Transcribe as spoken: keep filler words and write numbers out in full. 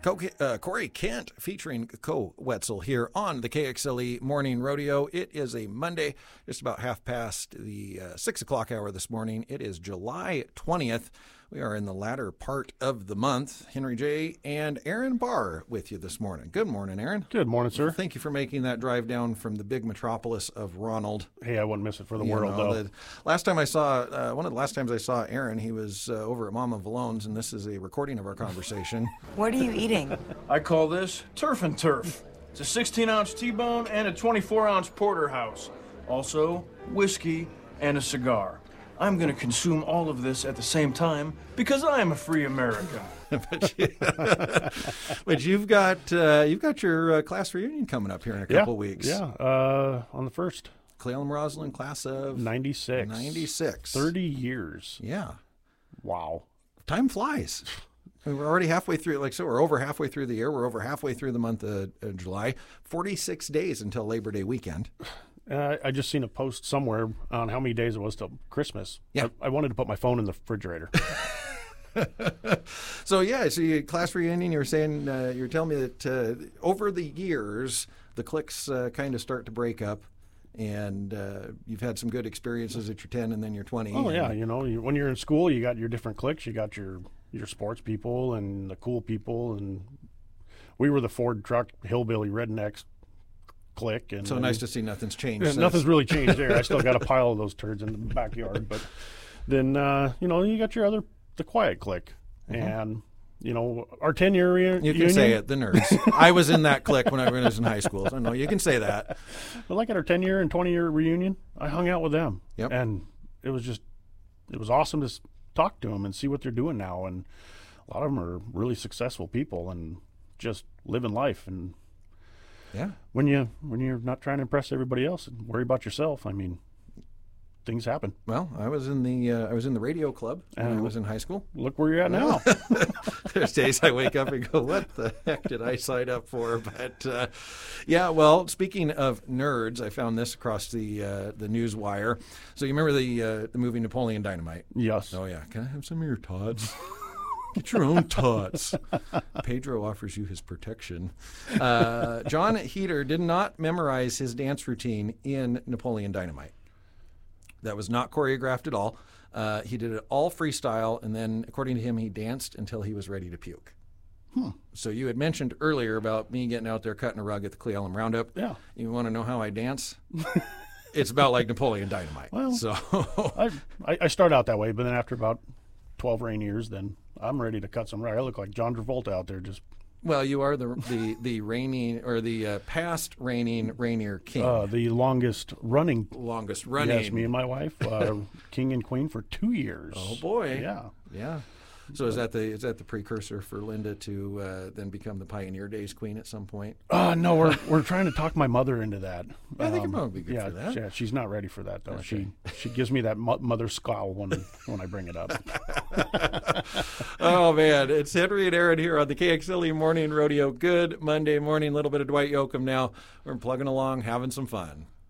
Co- uh, Corey Kent featuring Co Wetzel here on the K X L E Morning Rodeo. It is a Monday, just about half past the uh, six o'clock hour this morning. It is July twentieth. We are in the latter part of the month. Henry J. and Aaron Barr with you this morning. Good morning, Aaron. Good morning, sir. Thank you for making that drive down from the big metropolis of Ronald. Hey, I wouldn't miss it for the You world, know, though. the last time I saw, uh, one of the last times I saw Aaron, he was uh, over at Mama Valone's, and this is a recording of our conversation. What are you eating? I call this Turf and Turf. It's a sixteen ounce T-bone and a twenty-four ounce porterhouse. Also, whiskey and a cigar. I'm going to consume all of this at the same time because I am a free American. but, you, but you've got uh, you've got your uh, class reunion coming up here in a couple yeah, weeks. Yeah, uh, on the first. Clallam Roslyn class of ninety-six. ninety-six. thirty years. Yeah. Wow. Time flies. We're already halfway through, like so we're over halfway through the year. We're over halfway through the month of, of July. forty-six days until Labor Day weekend. Uh, I just seen a post somewhere on how many days it was till Christmas. Yeah. I, I wanted to put my phone in the refrigerator. So, yeah, so you, class reunion, you were saying, uh, you were telling me that uh, over the years, the cliques uh, kind of start to break up, and uh, you've had some good experiences at your ten and then your twenty. Oh, yeah. and- You know, you, when you're in school, you got your different cliques. You got your, your sports people and the cool people. And we were the Ford truck hillbilly rednecks clique. And So then- nice to see nothing's changed. Yeah, since. nothing's really changed there. I still got a pile of those turds in the backyard. But then, uh, you know, you got your other, the quiet clique. Mm-hmm. And, you know, our ten-year reunion. You can say it, the nerds. I was in that clique when I was in high school. So, no, you can say that. But like at our ten-year and twenty-year reunion, I hung out with them. Yep. And it was just, it was awesome to s- talk to them and see what they're doing now. And a lot of them are really successful people and just living life. And Yeah. when you when you're not trying to impress everybody else and worry about yourself, I mean, things happen. Well, I was in the uh, I was in the radio club when I And- was in high school. Look where you're at now. There's days I wake up and go, what the heck did I sign up for? But, uh, yeah, well, speaking of nerds, I found this across the uh, the news wire. So you remember the uh, the movie Napoleon Dynamite? Yes. Oh, yeah. Can I have some of your tots? Get your own tots. Pedro offers you his protection. Uh, John Heater did not memorize his dance routine in Napoleon Dynamite. That was not choreographed at all. Uh, he did it all freestyle, and then, according to him, he danced until he was ready to puke. Hmm. So you had mentioned earlier about me getting out there cutting a rug at the Clallam Roundup. Yeah. You want to know how I dance? It's about like Napoleon Dynamite. Well, so I, I I start out that way, but then after about twelve rain years, then I'm ready to cut some rug. I look like John Travolta out there just Well, you are the the the reigning or the uh, past reigning Rainier King, uh, the longest running. longest running. Yes, me and my wife, uh, king and queen for two years. Oh boy! Yeah. yeah. So is that the is that the precursor for Linda to uh, then become the Pioneer Days Queen at some point? Uh, no, we're we're trying to talk my mother into that. I think it Um, might be good yeah, for that. Yeah, she's not ready for that though. Okay. She she gives me that mo- mother scowl when when I bring it up. Oh man, it's Henry and Aaron here on the K X L E Morning Rodeo. Good Monday morning, a little bit of Dwight Yoakam now. We're plugging along, having some fun.